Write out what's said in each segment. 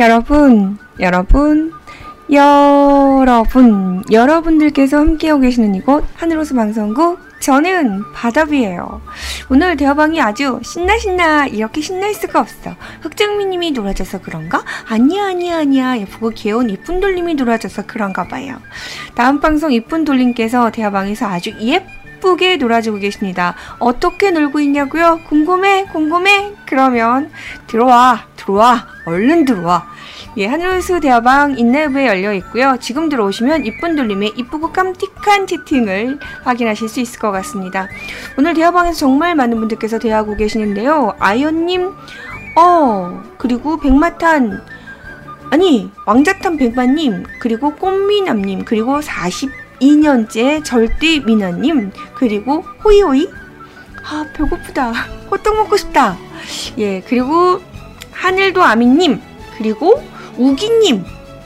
여러분들께서 함께하고 계시는 이곳 하늘호수 방송국, 저는 바다비예요. 오늘 대화방이 아주 신나 이렇게 신날 수가 없어. 흑정미님이 놀아줘서 그런가? 아니야 예쁘고 귀여운 이쁜돌님이 놀아줘서 그런가 봐요. 다음 방송 이쁜돌님께서 대화방에서 아주 예쁘게 놀아주고 계십니다. 어떻게 놀고 있냐고요? 궁금해? 그러면 들어와 얼른 들어와. 예, 하늘호수 대화방 인라이브에 열려 있고요. 지금 들어오시면 이쁜 돌림의 이쁘고 깜찍한 채팅을 확인하실 수 있을 것 같습니다. 오늘 대화방에서 정말 많은 분들께서 대화하고 계시는데요. 아연님, 그리고 왕자탄 백마님, 그리고 꽃미남님, 그리고 42년째 절대미나님, 그리고 호이호이, 배고프다, 호떡 먹고 싶다. 예, 그리고 하늘도 아미님, 그리고 우기님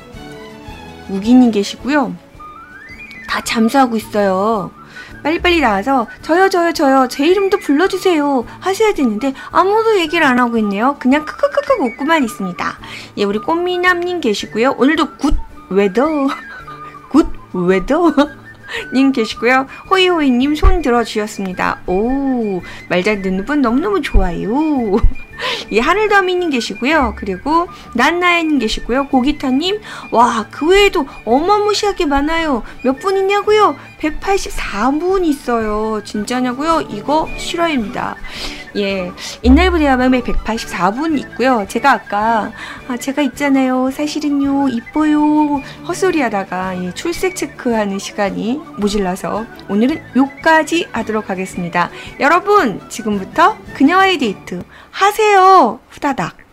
계시고요. 다 잠수하고 있어요. 빨리빨리 나와서 저요 제 이름도 불러주세요 하셔야 되는데 아무도 얘기를 안 하고 있네요. 그냥 크크크크 웃고만 있습니다. 예, 우리 꽃미남님 계시고요. 오늘도 굿웨더 님 계시고요. 호이호이님 손 들어주셨습니다. 오, 말 잘 듣는 분 너무너무 좋아요. 예, 하늘더미님 계시고요. 그리고 난나야님 계시고요. 고기타님, 와, 그 외에도 어마무시하게 많아요. 몇 분이냐고요? 184분 있어요. 진짜냐고요? 이거 실화입니다. 예, 인라이브 대화방에 184분 있고요. 제가 아까 제가 있잖아요, 사실은요, 이뻐요 헛소리 하다가 출석 체크하는 시간이 모질라서 오늘은 요까지 하도록 하겠습니다. 여러분, 지금부터 그녀와의 데이트 하세요. 후다닥.